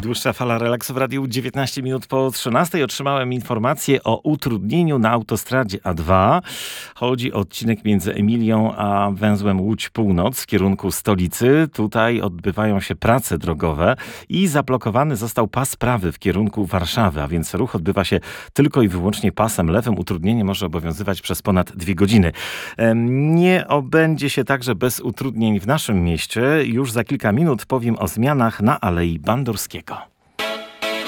Dłuższa fala relaksu w radiu 19 minut po 13. Otrzymałem informację o utrudnieniu na autostradzie A2. Chodzi o odcinek między Emilią a węzłem Łódź Północ w kierunku stolicy. Tutaj odbywają się prace drogowe i zablokowany został pas prawy w kierunku Warszawy, a więc ruch odbywa się tylko i wyłącznie pasem lewym. Utrudnienie może obowiązywać przez ponad 2 godziny. Nie obędzie się także bez utrudnień w naszym mieście. Już za kilka minut powiem o zmianach na Alei Bandurskiego.